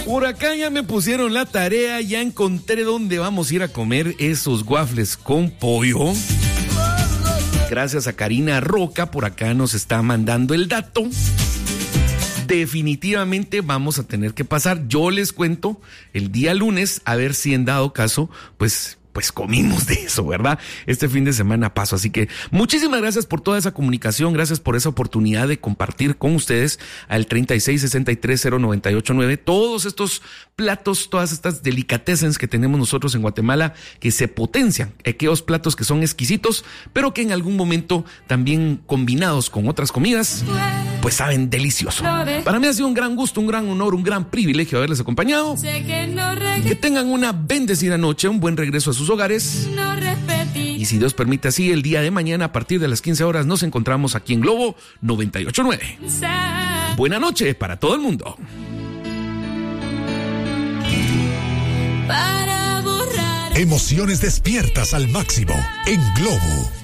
Por acá ya me pusieron la tarea, ya encontré dónde vamos a ir a comer esos waffles con pollo. Gracias a Karina Roca, por acá nos está mandando el dato. Definitivamente vamos a tener que pasar. Yo les cuento el día lunes, a ver si en dado caso, pues comimos de eso, ¿verdad? Este fin de semana paso. Así que muchísimas gracias por toda esa comunicación, gracias por esa oportunidad de compartir con ustedes al 36630989 todos estos platos, todas estas delicatessens que tenemos nosotros en Guatemala, que se potencian, aquellos platos que son exquisitos, pero que en algún momento también combinados con otras comidas, pues saben delicioso. Para mí ha sido un gran gusto, un gran honor, un gran privilegio haberles acompañado. Que tengan una bendecida noche, un buen regreso a sus hogares. Y si Dios permite así, el día de mañana a partir de las 15 horas nos encontramos aquí en Globo 98.9. Buena noche para todo el mundo. Emociones despiertas al máximo en Globo